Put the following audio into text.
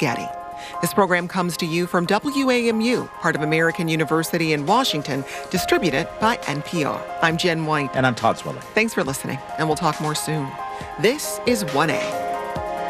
spaghetti. This program comes to you from WAMU, part of American University in Washington, distributed by NPR. I'm Jen White. And I'm Todd Swilling. Thanks for listening, and we'll talk more soon. This is 1A.